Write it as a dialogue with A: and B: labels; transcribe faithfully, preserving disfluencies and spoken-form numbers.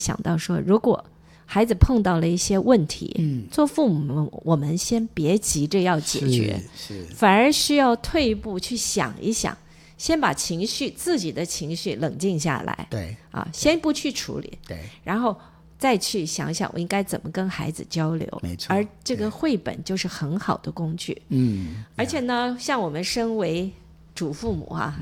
A: 想到说，如果孩子碰到了一些问题，
B: 嗯，
A: 做父母我们先别急着要解决，
B: 是是，
A: 反而需要退一步去想一想，先把情绪自己的情绪冷静下来，
B: 对
A: 啊，先不去处理，
B: 对，
A: 然后再去想想我应该怎么跟孩子交流，
B: 没错，
A: 而这个绘本就是很好的工具。
B: 嗯，
A: 而且呢，像我们身为主父母啊，